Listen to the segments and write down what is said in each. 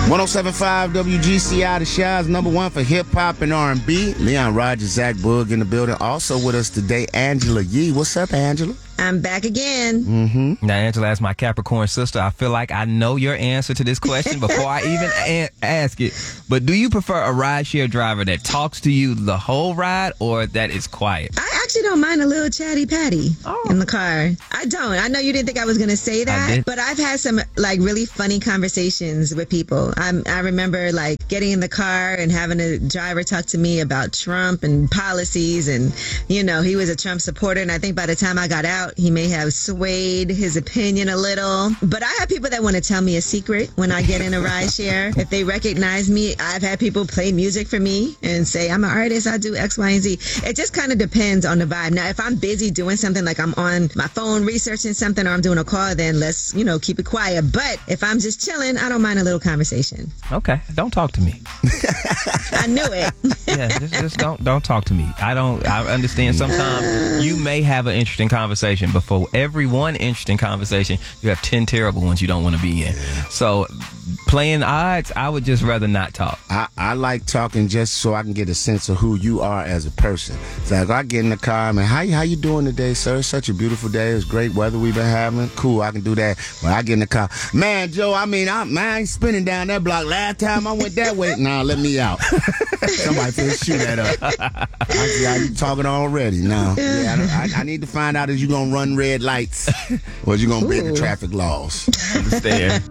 107.5 WGCI, the Shy's #1 for hip-hop and R&B. Leon Rogers, Zach Boog in the building. Also with us today, Angela Yee. What's up, Angela? I'm back again. Now, Angela, as my Capricorn sister, I feel like I know your answer to this question before I even ask it. But do you prefer a rideshare driver that talks to you the whole ride or that is quiet? I actually don't mind a little chatty patty in the car. I don't. I know you didn't think I was going to say that, but I've had some like really funny conversations with people. I remember like getting in the car and having a driver talk to me about Trump and policies, and you know, he was a Trump supporter, and I think by the time I got out, he may have swayed his opinion a little. But I have people that want to tell me a secret when I get in a rideshare. If they recognize me, I've had people play music for me and say, I'm an artist, I do X, Y, and Z. It just kind of depends on the vibe. Now, if I'm busy doing something, like I'm on my phone researching something or I'm doing a call, then let's, keep it quiet. But if I'm just chilling, I don't mind a little conversation. Okay, don't talk to me. I knew it. Yeah, just don't talk to me. I understand sometimes you may have an interesting conversation, but for every one interesting conversation, you have 10 terrible ones you don't want to be in. So playing odds, I would just rather not talk. I like talking just so I can get a sense of who you are as a person. It's like I get in the car, man, how you doing today, sir? It's such a beautiful day. It's great weather we've been having. Cool, I can do that. But I get in the car, man, Joe, I ain't spinning down that block. Last time I went that way, nah, let me out. Somebody please shoot that up. I you talking already now. Yeah, I need to find out if you gonna run red lights or you gonna break the traffic laws. Understand?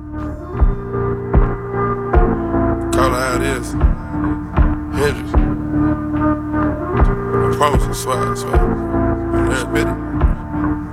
Call it how it is. Hendrix. I promise, I swear. Let's get it.